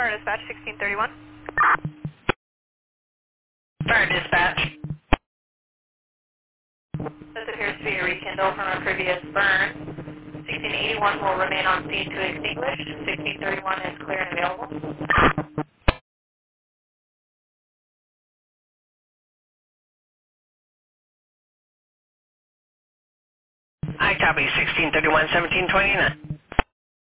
Fire dispatch 1631. Fire dispatch. This appears to be a rekindle from a previous burn. 1681 will remain on scene to extinguish. 1631 is clear and available. I copy 1631, 1729.